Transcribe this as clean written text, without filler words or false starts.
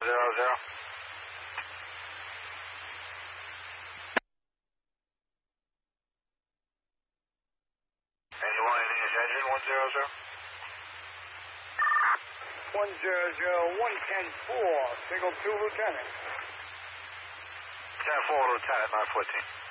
00. Anyone in his engine, 100? 100, 110-4, signal 2, Lieutenant. 10-4, Lieutenant, 914.